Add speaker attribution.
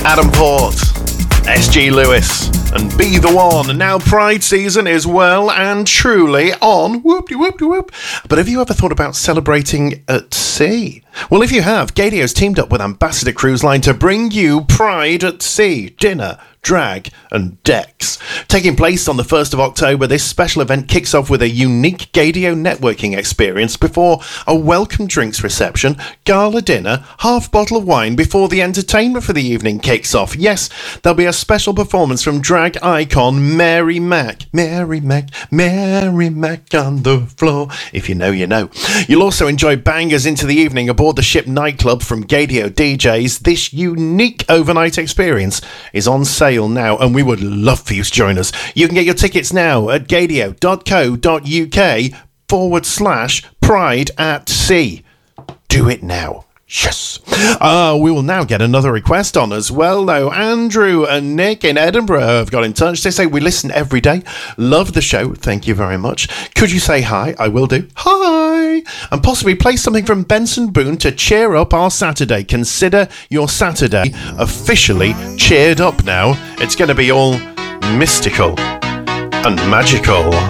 Speaker 1: Adam Port, SG Lewis, and Be The One. And now Pride season is well and truly on. Whoop-de-whoop-de-whoop. But have you ever thought about celebrating at sea? Well, if you have, Gadio's teamed up with Ambassador Cruise Line to bring you Pride at Sea dinner, drag and decks. Taking place on the 1st of October, this special event kicks off with a unique Gadio networking experience before a welcome drinks reception, gala dinner, half bottle of wine before the entertainment for the evening kicks off. Yes, there'll be a special performance from drag icon Mary Mac. Mary Mac on the floor. If you know, you know. You'll also enjoy bangers into the evening aboard the ship nightclub from Gadio DJs. This unique overnight experience is on sale now, and we would love for you to join us. You can get your tickets now at gadio.co.uk/Pride at Sea. Do it now. Yes. We will now get another request on as well, though. Andrew and Nick in Edinburgh have got in touch. They say, we listen every day. Love the show. Thank you very much. Could you say hi? I will do. Hi. And possibly play something from Benson Boone to cheer up our Saturday. Consider your Saturday officially cheered up now. It's going to be all mystical and magical.